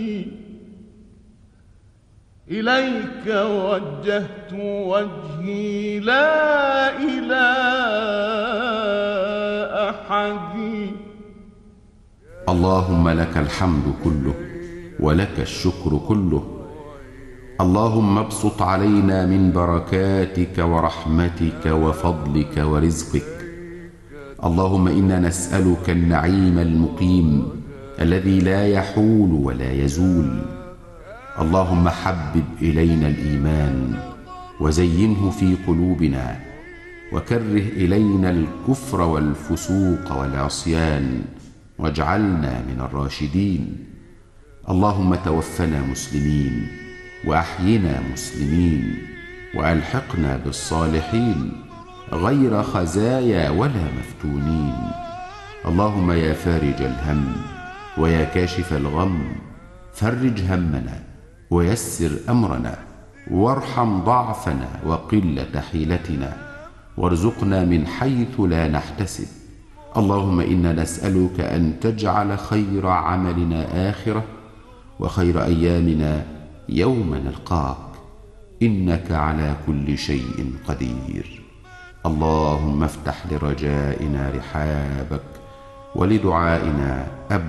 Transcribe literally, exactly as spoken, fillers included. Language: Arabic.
إليك وجهت وجهي لا إلى أحد. اللهم لك الحمد كله ولك الشكر كله. اللهم ابسط علينا من بركاتك ورحمتك وفضلك ورزقك. اللهم إنا نسألك النعيم المقيم الذي لا يحول ولا يزول. اللهم حبب إلينا الإيمان وزينه في قلوبنا، وكره إلينا الكفر والفسوق والعصيان، واجعلنا من الراشدين. اللهم توفنا مسلمين وأحينا مسلمين، وألحقنا بالصالحين غير خزايا ولا مفتونين. اللهم يا فارج الهم ويا كاشف الغم، فرج همنا ويسر أمرنا، وارحم ضعفنا وقلة حيلتنا، وارزقنا من حيث لا نحتسب. اللهم إنا نسألك أن تجعل خير عملنا آخرة، وخير أيامنا يوم نلقاك، إنك على كل شيء قدير. اللهم افتح لرجائنا رحابك ولدعائنا أبوابك.